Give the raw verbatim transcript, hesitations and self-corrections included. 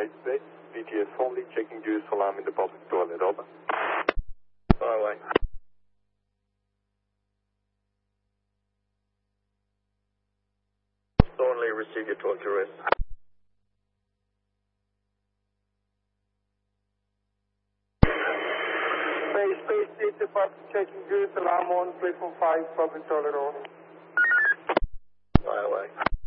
eight today. B T S only, checking use alarm in the public toilet, over. Far away. Thornley, receive your torture arrest. Space, space, state department, checking use alarm on, platform five, public toilet, over. Far away.